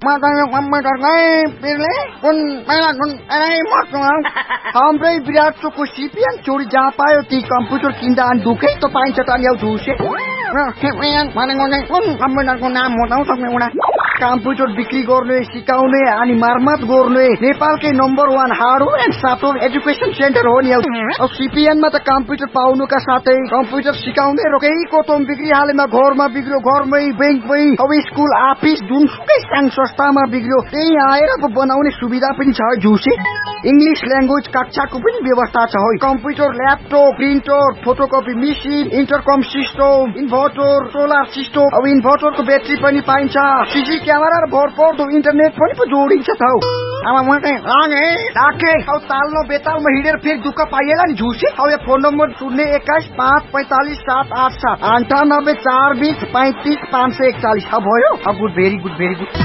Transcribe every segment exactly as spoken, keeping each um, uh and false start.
Matanya komputer kai pilih pun mainan pun ai masuk. Hamrai विराट को CPN चोरी जहाँ पायो ती कम्प्युटर किन्दा अनि दुकै त पाइन्छ त अनि झुसे र सीपीएन भनेको चाहिँ कुन कम्प्युटरको नाम बताउँ सक्ने एउटा कम्प्युटर बिक्री गर्ने सिकाउने अनि मर्मत गर्ने नेपालकै number one hardware and software education centre हो नि अब सीपीएन मा त कम्प्युटर पाउनुका साथै कम्प्युटर सिकाउने र केही कोतम बिक्री हालेमा घरमा बिग्रियो घरमै बैंकमै अब स्कुल अफिस जुनसुकै संघ संस्थामा बिग्रियो त्यही आएर बनाउने सुविधा पनि छ झुसे इंग्लिश ल्याङ्ग्वेज कक्षाको पनि व्यवस्था छ हो computer laptop printer photocopy machine इन्टरकम system inverter solar system अब इन्भर्टरको ब्याट्री पनि पाइन्छ सीसी क्यामेरा र भरपर्दो इन्टरनेट पनि पो जोडिन्छ त अब म चाहिँ रागे राखे अब ताल्नो बेतालमा हिँडेर फेरि दुःख पाइएला नि झुसे अब यो फोन नम्बर शून्य एक्काइस पाँच पैंतालीस सात आठ सात अन्ठानब्बे चार बीस पैंतीस पाँच सय एकचालीस अब भयो अब good very good very good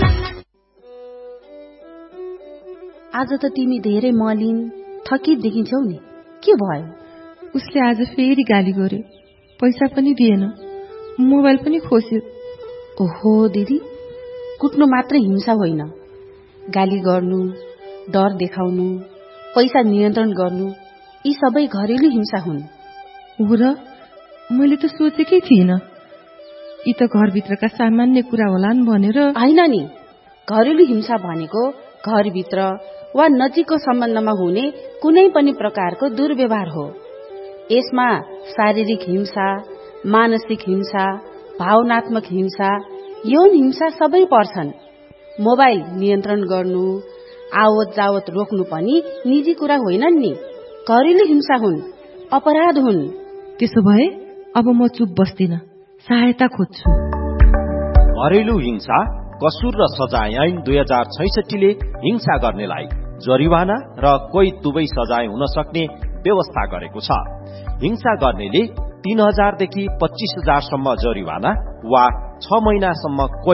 आज त तिमी धेरै मलिन थकित देखिन्छौ नि के भयो उसले आज फेरि गाली गर्यो पैसा पनि दिएन मोबाइल पनि खोस्यो ओहो दिदी कुट्नु मात्र हिंसा होइन गाली गर्नु डर देखाउनु पैसा नियन्त्रण गर्नु यी सबै घरेलु हिंसा हुन् हो र मैले त सोचेकै थिइनँ यी त घरभित्रका सामान्य कुरा होलान् भनेर होइन नि घरेलु हिंसा भनेको घरभित्र वा नजिकको सम्बन्धमा हुने कुनै पनि प्रकारको दुर्व्यवहार हो यसमा शारीरिक हिंसा मानसिक हिंसा भावनात्मक हिंसा यौन हिंसा सबै पर्छन् मोबाइल नियन्त्रण गर्नु आवत जावत रोक्नु पनि निजी कुरा होइनन् नि घरेलु हिंसा हुन् अपराध हुन् त्यसो भए अब म चुप बस्दिन सहायता खोज्छु घरेलु हिंसा कसुर र सजाय ऐन दुई हजार छैसठीले हिंसा गर्नेलाई जरिवाना र कोही दुवै सजाय हुन सक्ने व्यवस्था गरेको छ हिंसा गर्नेले तीन हजार देखि पच्चीस हजार सम्म जरिवाना वा छ महिनासम्म